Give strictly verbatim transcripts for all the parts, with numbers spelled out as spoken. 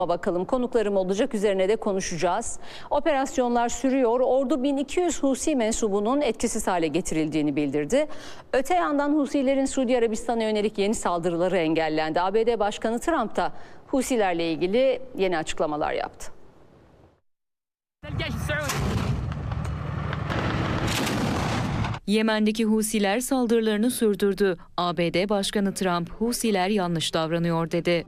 Bakalım, konuklarım olacak, üzerine de konuşacağız. Operasyonlar sürüyor. Ordu bin iki yüz Husi mensubunun etkisiz hale getirildiğini bildirdi. Öte yandan Husilerin Suudi Arabistan'a yönelik yeni saldırıları engellendi. A B D Başkanı Trump da Husilerle ilgili yeni açıklamalar yaptı. Yemen'deki Husiler saldırılarını sürdürdü. A B D Başkanı Trump, Husiler yanlış davranıyor dedi.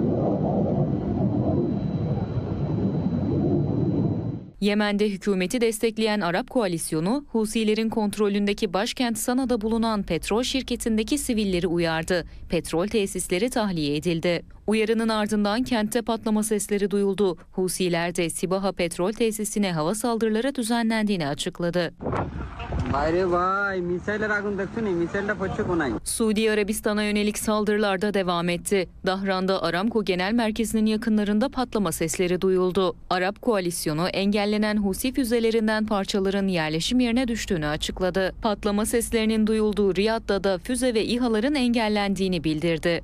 Yemen'de hükümeti destekleyen Arap koalisyonu, Husilerin kontrolündeki başkent Sana'da bulunan petrol şirketindeki sivilleri uyardı. Petrol tesisleri tahliye edildi. Uyarının ardından kentte patlama sesleri duyuldu. Husiler de Sibaha petrol tesisine hava saldırıları düzenlendiğini açıkladı. Suudi Arabistan'a yönelik saldırılar da devam etti. Dahran'da Aramco Genel Merkezi'nin yakınlarında patlama sesleri duyuldu. Arap koalisyonu engellenen Husi füzelerinden parçaların yerleşim yerine düştüğünü açıkladı. Patlama seslerinin duyulduğu Riyad'da da füze ve İHA'ların engellendiğini bildirdi.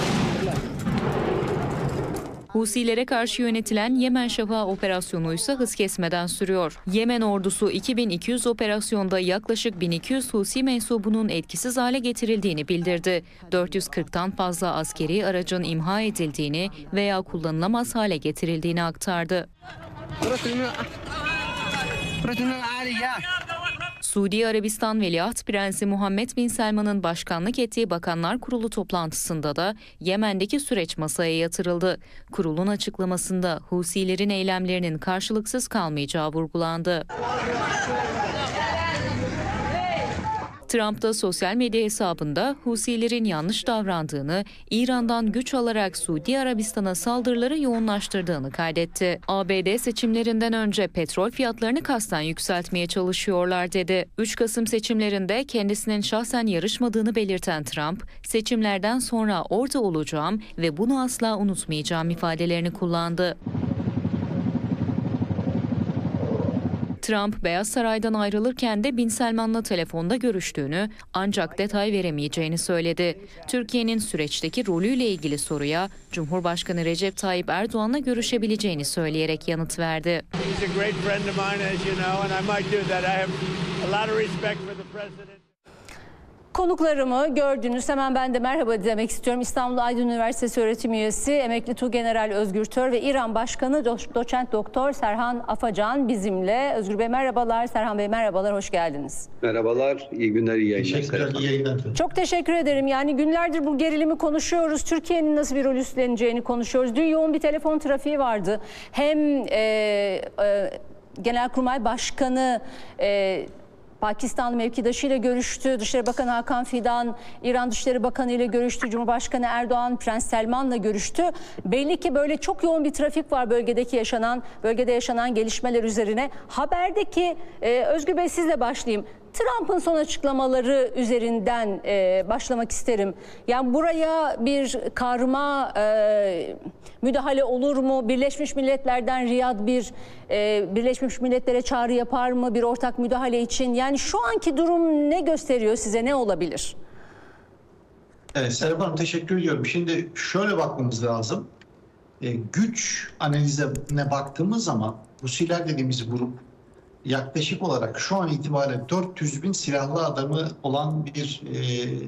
Husilere karşı yönetilen Yemen Şafağı operasyonu ise hız kesmeden sürüyor. Yemen ordusu iki bin iki yüz operasyonda yaklaşık bin iki yüz Husi mensubunun etkisiz hale getirildiğini bildirdi. dört yüz kırktan fazla askeri aracın imha edildiğini veya kullanılamaz hale getirildiğini aktardı. Suudi Arabistan Veliaht Prensi Muhammed Bin Selman'ın başkanlık ettiği Bakanlar Kurulu toplantısında da Yemen'deki süreç masaya yatırıldı. Kurulun açıklamasında Husilerin eylemlerinin karşılıksız kalmayacağı vurgulandı. Trump da sosyal medya hesabında Husilerin yanlış davrandığını, İran'dan güç alarak Suudi Arabistan'a saldırıları yoğunlaştırdığını kaydetti. A B D seçimlerinden önce petrol fiyatlarını kasten yükseltmeye çalışıyorlar dedi. üç Kasım seçimlerinde kendisinin şahsen yarışmadığını belirten Trump, seçimlerden sonra orada olacağım ve bunu asla unutmayacağım ifadelerini kullandı. Trump, Beyaz Saray'dan ayrılırken de Bin Selman'la telefonda görüştüğünü ancak detay veremeyeceğini söyledi. Türkiye'nin süreçteki rolüyle ilgili soruya Cumhurbaşkanı Recep Tayyip Erdoğan'la görüşebileceğini söyleyerek yanıt verdi. Konuklarımı gördünüz. Hemen ben de merhaba demek istiyorum. İstanbul Aydın Üniversitesi öğretim üyesi, emekli Tuğgeneral Özgür Tör ve İran Başkanı Doçent Doktor Serhan Afacan bizimle. Özgür Bey merhabalar, Serhan Bey merhabalar, hoş geldiniz. Merhabalar, iyi günler, iyi yayınlar. Teşekkürler, iyi yayınlar. Çok teşekkür ederim. Yani günlerdir bu gerilimi konuşuyoruz. Türkiye'nin nasıl bir rol üstleneceğini konuşuyoruz. Dün yoğun bir telefon trafiği vardı. Hem e, e, Genelkurmay Başkanı e, Pakistanlı mevkidaşıyla görüştü. Dışişleri Bakanı Hakan Fidan, İran Dışişleri Bakanı ile görüştü. Cumhurbaşkanı Erdoğan, Prens Selman'la görüştü. Belli ki böyle çok yoğun bir trafik var bölgedeki yaşanan, bölgede yaşanan gelişmeler üzerine. Haberdeki, e, Özgür Bey sizle başlayayım. Trump'ın son açıklamaları üzerinden e, başlamak isterim. Yani buraya bir karma e, müdahale olur mu? Birleşmiş Milletler'den Riyad bir e, Birleşmiş Milletler'e çağrı yapar mı bir ortak müdahale için? Yani şu anki durum ne gösteriyor size, ne olabilir? Evet, Serap Hanım teşekkür ediyorum. Şimdi şöyle bakmamız lazım. E, güç analizine baktığımız zaman Husiler dediğimiz grup yaklaşık olarak şu an itibariyle dört yüz bin silahlı adamı olan bir e,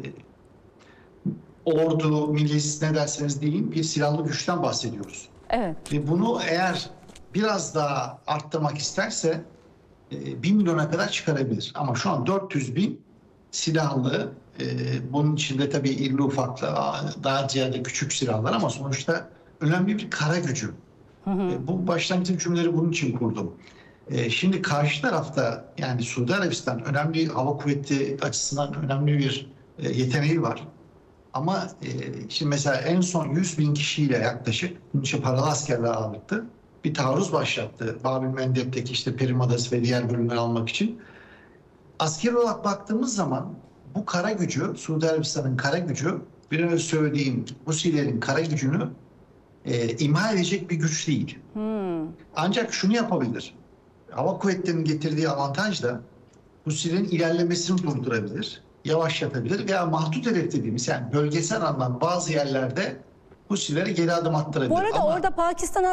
ordu, milis ne derseniz deyin bir silahlı güçten bahsediyoruz. Evet. Ve bunu eğer biraz daha arttırmak isterse e, bir milyona kadar çıkarabilir. Ama şu an dört yüz bin silahlı, e, bunun içinde tabii irli ufaklı, daha ziyade küçük silahlar ama sonuçta önemli bir kara gücü. Hı hı. E, bu başlangıç cümleleri bunun için kurdum. Şimdi karşı tarafta yani Suudi Arabistan önemli hava kuvveti açısından önemli bir yeteneği var. Ama şimdi mesela en son yüz bin kişiyle yaklaşık bunun için paralı askerler ağırlıktı. Bir taarruz başlattı. Babil Mendeb'deki işte Perim Adası ve diğer bölümleri almak için. Askeri olarak baktığımız zaman bu kara gücü, Suudi Arabistan'ın kara gücü, bir önce söylediğim Husilerin kara gücünü e, imha edecek bir güç değil. Hmm. Ancak şunu yapabilir. Hava kuvvetlerinin getirdiği avantaj da Husilerin ilerlemesini durdurabilir, yavaşlatabilir veya mahdut hedef dediğimiz yani bölgesel anlamda bazı yerlerde Husilere geri adım attırabilir. Bu arada Ama orada Pakistan